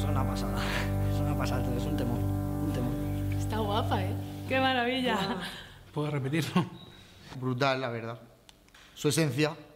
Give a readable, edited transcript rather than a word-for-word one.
una pasada. Es una pasada, es un temor. Un temor. Está guapa, ¿eh? ¡Qué maravilla! ¿Puedo repetirlo? Brutal, la verdad. Su esencia